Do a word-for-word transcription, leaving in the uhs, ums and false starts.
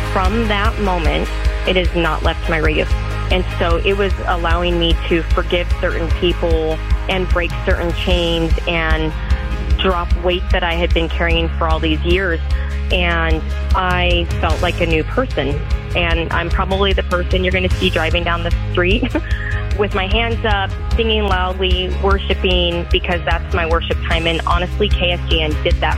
from that moment, it has not left my radius. And so it was allowing me to forgive certain people and break certain chains and drop weight that I had been carrying for all these years. And I felt like a new person. And I'm probably the person you're going to see driving down the street with my hands up, singing loudly, worshiping, because that's my worship time. And honestly, K S G N did that